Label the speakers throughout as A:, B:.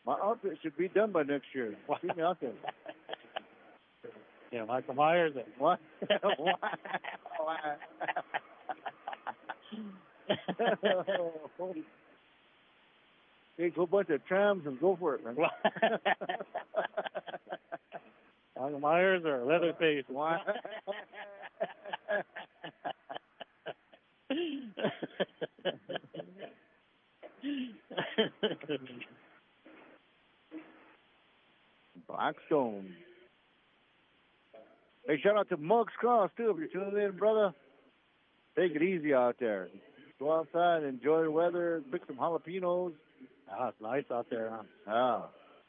A: My outfit should be done by next year. Keep me out there.
B: Yeah, Michael Myers.
A: What? Take a whole bunch of trams and go for it, man.
B: Michael Myers or Leatherface?
A: Why? Blackstone. Hey, shout out to Mugs Cross, too, if you're tuning in, brother. Take it easy out there. Go outside, enjoy the weather, pick some jalapenos.
B: Ah, it's nice out there, huh?
A: Ah.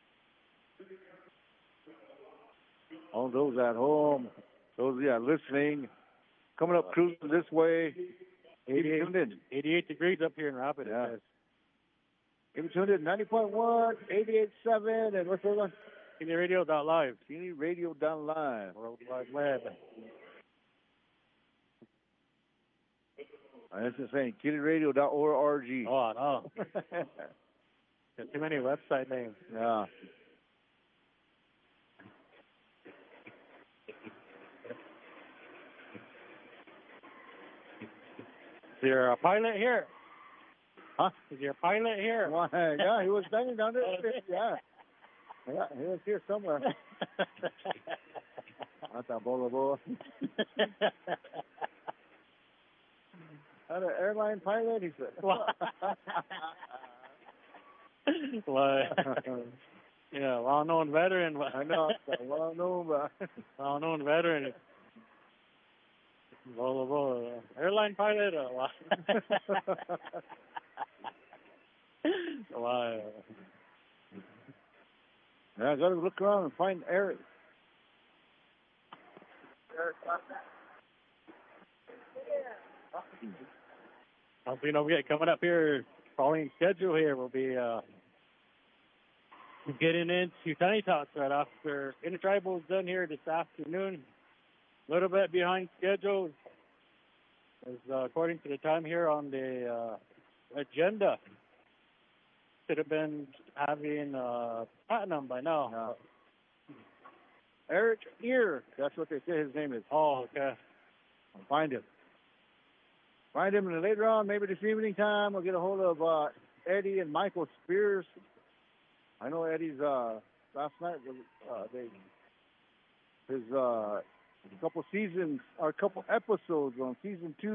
A: All those at home, those listening, coming up cruising this way.
B: 88 degrees up here in Rapid.
A: Yeah. Keep tuned in 90.1, 88.7, and what's the other one?
B: KeeneyRadio.live.
A: KeeneyRadio.live.
B: World Wide Web.
A: That's the same. KeeneyRadio.org.
B: Oh, I know. There's too many website names.
A: Yeah.
B: Is there a pilot here?
A: Huh?
B: Is there a pilot here?
A: Why? Yeah, he was standing down there. Yeah. Yeah, he was here somewhere. That's a bolo. That an airline pilot? He said.
B: Well, yeah, well-known veteran.
A: I know.
B: Well-known veteran. Bolo. Airline pilot or what? Wow.
A: Yeah, I got to look around and find Eric.
B: You know, we coming up here, following schedule here, we'll be getting into Tiny Talks right after Intertribal's done here this afternoon. A little bit behind schedule, as according to the time here on the agenda. Should have been having platinum by now.
A: No. Eric Ear. That's what they say his name is.
B: Oh, okay.
A: I'll find him. Find him, and later on, maybe this evening time, we'll get a hold of Eddie and Michael Spears. I know Eddie's last night his couple seasons or couple episodes on season 2